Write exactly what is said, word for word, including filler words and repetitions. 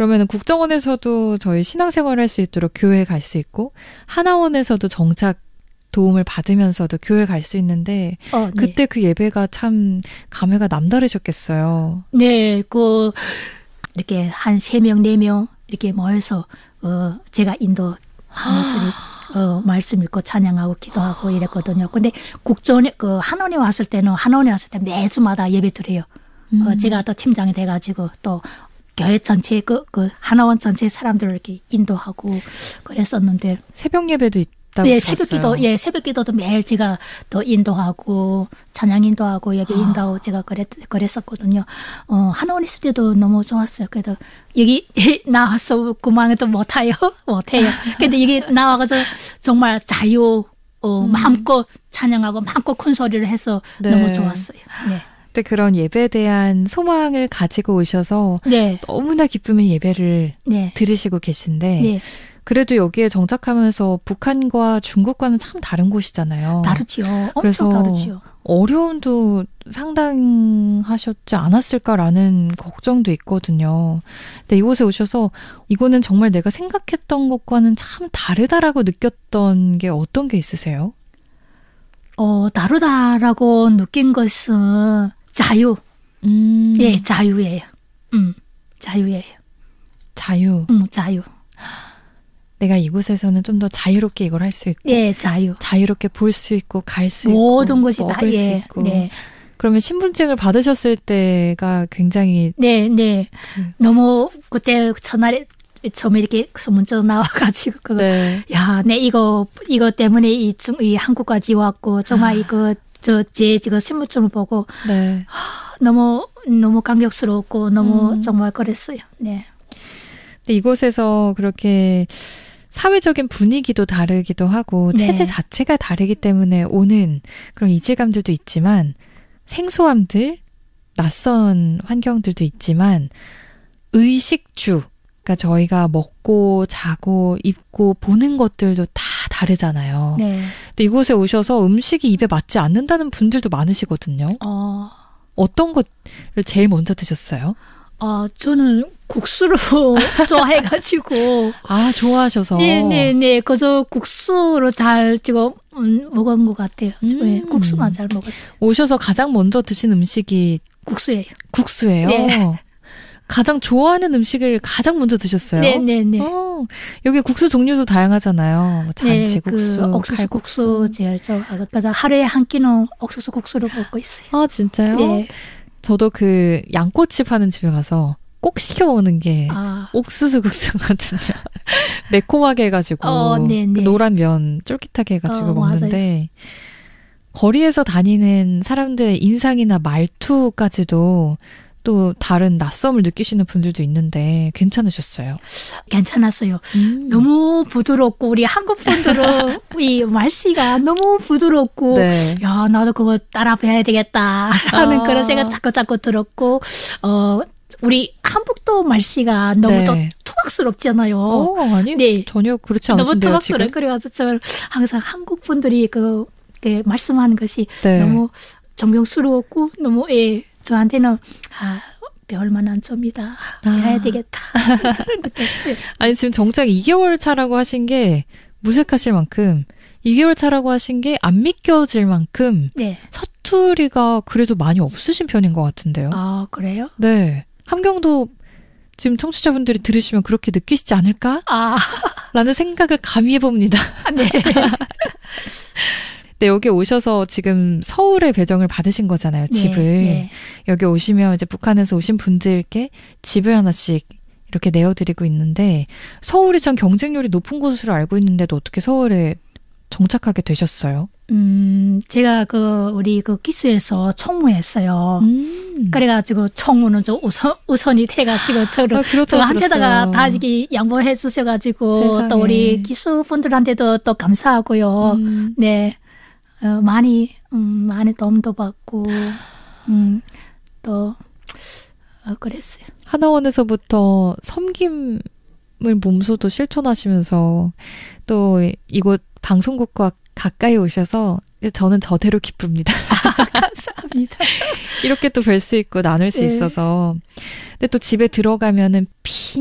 그러면 국정원에서도 저희 신앙생활을 할 수 있도록 교회에 갈 수 있고 하나원에서도 정착 도움을 받으면서도 교회 갈 수 있는데 어, 네. 그때 그 예배가 참 감회가 남다르셨겠어요. 네, 그 이렇게 한 세 명, 네 명 이렇게 모여서 어, 제가 인도하면서 어, 말씀 읽고 찬양하고 기도하고 이랬거든요. 근데 국정원에 그 한원에 왔을 때는 한원에 왔을 때 매주마다 예배 드려요. 음. 어, 제가 또 팀장이 돼가지고 또 교회 전체 그, 그 하나원 전체 사람들을 이렇게 인도하고 그랬었는데 새벽 예배도 있다고 예, 들었어요. 새벽기도 예, 새벽기도도 매일 제가 또 인도하고 찬양 인도하고 예배 인도하고 제가 그랬 그랬었거든요. 어, 하나원 있을 때도 너무 좋았어요. 그래도 여기 나와서 그만해도 못해요, 못해요. 근데 여기 나와서 정말 자유 어, 음. 마음껏 찬양하고 마음껏 큰 소리를 해서 네. 너무 좋았어요. 네. 근데 그런 예배에 대한 소망을 가지고 오셔서 네. 너무나 기쁨의 예배를 네. 들으시고 계신데 네. 그래도 여기에 정착하면서 북한과 중국과는 참 다른 곳이잖아요. 다르지요. 엄청 그래서 다르지요. 어려움도 상당하셨지 않았을까라는 걱정도 있거든요. 근데 이곳에 오셔서 이거는 정말 내가 생각했던 것과는 참 다르다라고 느꼈던 게 어떤 게 있으세요? 어, 다르다라고 느낀 것은 자유. 음, 네, 자유예요. 음, 자유예요. 자유. 음, 자유. 내가 이곳에서는 좀 더 자유롭게 이걸 할 수 있고 네, 자유. 자유롭게 볼 수 있고 갈 수 있고 모든 것이 다, 먹을 수 예, 있고 네. 그러면 신분증을 받으셨을 때가 굉장히 네, 네. 음. 너무 그때 전날에 처음에 이렇게 문자 나와가지고 그거 네. 야, 내 이거 이거 때문에 이, 중, 이 한국까지 왔고 정말 이거 저 제 지금 신분증을 보고 네. 너무 너무 감격스럽고 너무 음. 정말 그랬어요. 네. 근데 이곳에서 그렇게 사회적인 분위기도 다르기도 하고 네. 체제 자체가 다르기 때문에 오는 그런 이질감들도 있지만 생소함들, 낯선 환경들도 있지만 의식주, 그러니까 저희가 먹고 자고 입고 보는 것들도 다 다르잖아요. 네. 근데 이곳에 오셔서 음식이 입에 맞지 않는다는 분들도 많으시거든요. 어, 어떤 것을 제일 먼저 드셨어요? 어, 저는 국수를 좋아해가지고. 아, 좋아하셔서. 네네네. 그래서 국수로 잘 지금 음, 먹은 것 같아요. 음. 네, 국수만 잘 먹었어요. 오셔서 가장 먼저 드신 음식이 국수예요. 국수예요. 네. 가장 좋아하는 음식을 가장 먼저 드셨어요. 네네네. 어, 여기 국수 종류도 다양하잖아요. 뭐 잔치국수, 네, 그 옥수수 국수 칼국수. 제일 좋아하고. 그래서 하루에 한 끼는 옥수수 국수를 먹고 있어요. 아, 진짜요? 네. 저도 그 양꼬치 파는 집에 가서 꼭 시켜 먹는 게 아, 옥수수 국수거든요. 매콤하게 해가지고 어, 네네. 그 노란 면 쫄깃하게 해가지고 어, 먹는데 거리에서 다니는 사람들의 인상이나 말투까지도 또 다른 낯섦을 느끼시는 분들도 있는데 괜찮으셨어요? 괜찮았어요. 음. 너무 부드럽고 우리 한국 분들은 이 말씨가 너무 부드럽고 네. 야 나도 그거 따라 배워야 되겠다라는 아. 그런 생각 자꾸 자꾸 들었고 어 우리 한국도 말씨가 너무 네. 좀 투박스럽잖아요. 어, 아니 네. 전혀 그렇지 너무 않으신데요 투박스러워. 지금? 그래가지고 저 항상 한국 분들이 그, 그 말씀하는 것이 네. 너무 존경스러웠고 너무 예 저한테는 아 배울 만한 점이다. 배워야 되겠다. 그런 느꼈어요. 아니 지금 정작 이 개월 차라고 하신 게 무색하실 만큼 이 개월 차라고 하신 게 안 믿겨질 만큼 네. 사투리가 그래도 많이 없으신 편인 것 같은데요. 아 그래요? 네. 함경도 지금 청취자분들이 들으시면 그렇게 느끼시지 않을까? 아, 라는 생각을 감히 해봅니다. 네. 네, 여기 오셔서 지금 서울에 배정을 받으신 거잖아요, 집을. 네, 네. 여기 오시면 이제 북한에서 오신 분들께 집을 하나씩 이렇게 내어드리고 있는데 서울이 참 경쟁률이 높은 곳으로 알고 있는데도 어떻게 서울에 정착하게 되셨어요? 음, 제가 그 우리 그 기수에서 총무했어요. 음. 그래가지고 총무는 좀 우선 우선이 돼가지고 저를 아, 그렇죠, 저한테다가 들었어요. 다 이렇게 양보해 주셔가지고 세상에. 또 우리 기수분들한테도 또 감사하고요. 음. 네, 어, 많이 음, 많이 도움도 받고 음, 또 어, 그랬어요. 하나원에서부터 섬김을 몸소도 실천하시면서 또 이곳 방송국과 가까이 오셔서 저는 저대로 기쁩니다. 감사합니다. 이렇게 또 뵐 수 있고 나눌 수 네. 있어서. 근데 또 집에 들어가면은 비